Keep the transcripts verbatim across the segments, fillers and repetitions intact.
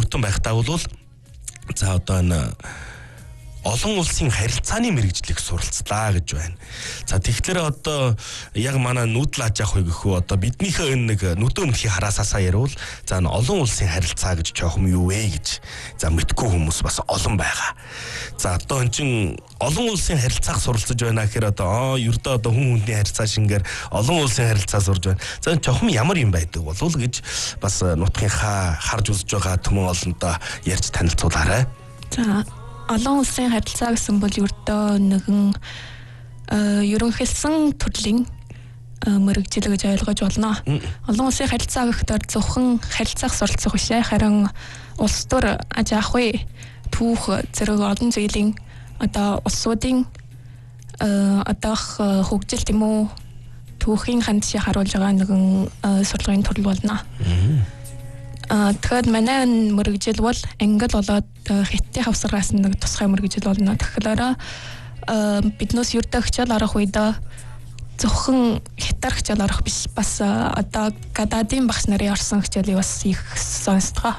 оюутан байхдаа бол за одоо энэ олон улсын харилцааны мэрэгжлийг суралцлаа гэж байна. За тэгэхээр одоо яг манай нүүдлаач явах вэ гэхүү одоо биднийхээ энэ нэг нүдэн өмнөхий хараасаасаа ярил за олон улсын харилцаа гэж жоох юм юу вэ гэж за мэдгүй хүмүүс бас олон байгаа. За одоо эн чин олон улсын харилцааг суралцж байна гэхээр одоо аа ердөө одоо хүн хүнний харилцаа шингээр олон улсын харилцаа сурж байна. За жоох юм ямар юм байдаг болов уу гэж бас нутгийнхаа харж үзэж байгаа түмэн олондоо ярьж танилцуулаарай. За олон улсын харилцаа гэсэн бол ердөө нэгэн ерөнхийлсөн төрлийн мэрэгжил гэж ойлгож болно. Олон улсын харилцаа гэхээр зөвхөн харилцаах суралцах биш ээ. Харин улс төр аж ахуй түүх зэрэг олон зүйлийн одоо улсуудын одоо хөгжил тийм үү түүхийн хандшийг харуулж байгаа нэгэн сурлагын төрөл болно. Тэгэхээр манай мэрэгжил бол англи болоод хятадын хавсараас нэг тусгай мэрэгжил болно. Тэгэхээр биднээс ердөө хичээл арах үед зөвхөн хятад хичээл арах биш бас одоо гадаадын багш нарын орсон хичээлийг бас их сонсдог.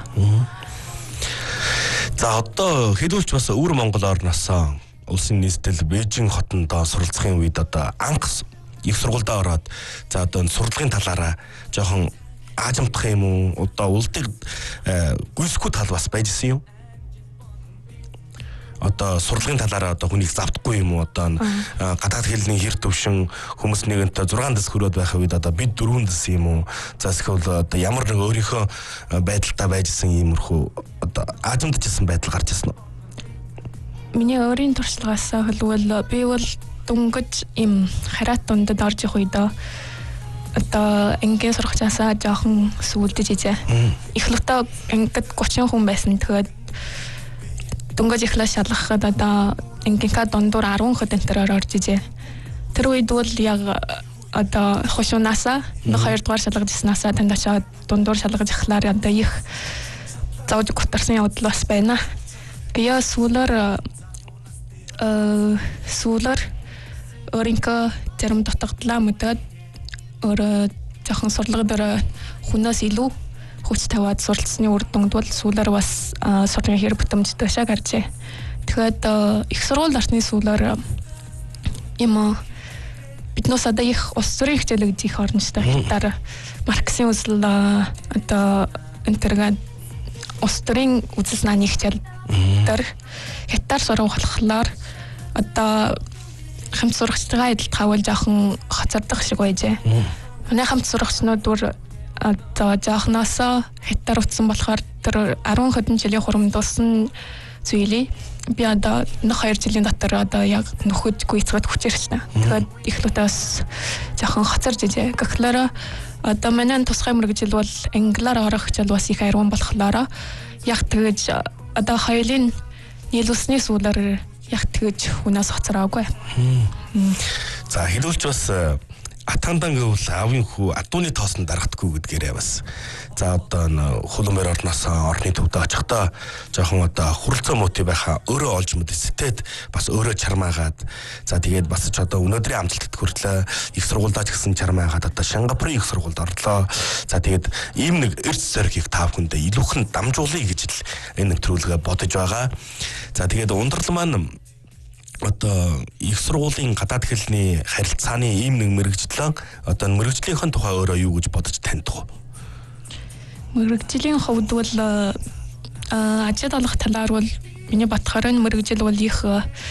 За одоо хэдүүлч бас өвөр Монгол орноос улсын нийслэл Бээжин хотонд суралцахын үед одоо анх их сургуультай ороод за одоо сурлагын талаараа жоохон аажимдах юм уу одоо улдыг гүйсэхгүй тал бас байжсэн юм. Одоо сурлагын талаараа одоо хүнийг завдахгүй юм уу одоо гадаад хэлний хэр төвшин хүмүүс нэгэнтээ зургаан дэс хөрөөд байх үед одоо бид дөрвөн дэс юм уу за эсвэл одоо ямар нэг өөрийнхөө байдалтай байжсэн иймэрхүү одоо аажимдчихсан байдал гарч ирсэн үү? Миний өөрийн туршлагаас хэлбэл би бол дөнгөж им хараат дундад орж их үед одоо ангийн сургачаасаа жоохон сүулдэж ижээ. Эхлэлтээ ангид гучин хүн байсан. Тэгээд дөнгөж эхлээ шалгахад одоо ангийнхаа дундуур арван хүн энтерээр орж ижээ. Тэр үед бол яг одоо хошуунаасаа нэг хоёрдугаар шалгаж ирснаасаа танд очоод дундуур шалгаж эхлээр одоо их зовж гутарсан явдал бас байна. Би сүүлээр э сүүлээр өөрийнхөө зарим дутагдлаа мэдээд өөр жоохон сурлага дээр хүнээс илүү хүч тавиад суралцсны үр дүнд бол сүүлээр бас сурлагын хэрэг бүтэмжтэй шаг гарчээ. Тэгэхээр их сургууль орсны сүүлээр юм биднээс одоо их улс төрийн хичээл гэж их орно шүү дээ. Хятаар Марксийн үзэл одоо энтергээд улс төрийн үзэл санааны хичээл дээр хятаар сурах болохоор одоо хамт сурагчдаа эдэлт хавуулж жоохон хоцордох шиг байжээ. Манай хамт сурагчнууд бүр одоо жоохноосоо хятаар утсан болохоор тэр арван хэдэн жилийн хурамдуулсан зүйлийг би одоо нэг хоёр жилийн дотор одоо яг нөхөд гүйцэтгэд хүчээрчлээ. Тэгээд эхлүүдээс жоохон хоцорж ижээ. Гэхлээр одоо манай тусгай мэрэгжил бол англиар орох хичээл бас их арван болохоор яг тэгэж одоо хоёулын нийлүүлсний сүүлээр яг тэгэж хүнээс хоцороогүй. За хэлүүлч бас атандан гэвэл аавын хүү адууны тоосон дарагдахгүй гэдгээрээ бас за одоо хулмээр орноос орны төвд очихдоо жоохон одоо хүрэлцээ мөти байхаа өөрөө олж мэдэстэд бас өөрөө чармаагаад за тэгээд бас ч одоо өнөөдрийн амжилтад хүртлээ их сургуульдаа ч гэсэн чармаагаад одоо Сингапурын их сургуульд орлоо. За тэгээд ийм нэг эрс зоригийг тав хүндээ илүүхэн дамжуулъя гэж л энэ нэвтрүүлгээ бодож байгаа. За тэгээд ундрал маань одоо их сургуулийн гадаад хэлний харилцааны ийм нэг мэрэгжлэн одоо мэрэгжлийнхэн тухай өөрөө юу гэж бодож таних вэ? Мэрэгжлийн хувьд бол ажил олох талаар бол миний бодохоор нь мэрэгжил бол их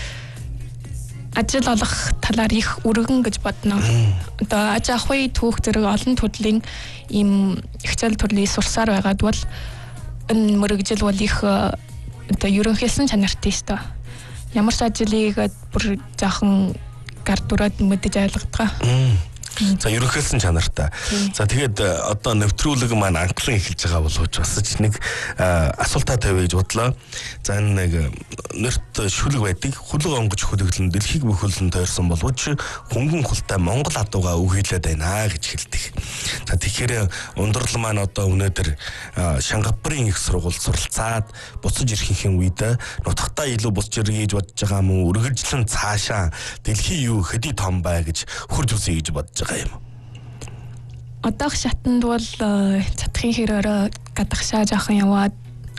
ажил олох талаар их өргөн гэж бодно. Одоо аж ахуй түүх зэрэг олон төрлийн ийм хичээл төрлийг сурсаар байгаад бол энэ мэрэгжил бол их одоо ерөнхийлсэн чанартай шүү дээ. Ямар ч ажлыг бүр жоохон гар дүрээд мэдэж ойлгодог. За ерөнхийлсэн чанартай. За тэгээд одоо нэвтрүүлэг маань анхлан эхэлж байгаа боловч бас ч нэг асуултаа тавья гэж бодлоо. За энэ нэг нэрт шүлэг байдаг. Хүлэг онгож хүлэглэн дэлхийг бүхэлдэн тойрсон боловч хөнгөн хултай Монгол адууга үхэлээд байна гэж хэлдэг. За тэгэхээр ундрал маань одоо өнөөдөр Сингапурын их сургууль суралцаад буцаж ирэхин үед нутагтаа илүү буцаж ирэх гэж бодож байгаа мó үргэлжлэн цаашаа дэлхий юу хэдий том бай гэж хурж үзье гэж бодож байгаа юм. Одоох шатанд бол цатхын хэрээр гадагшаа жоохон яваад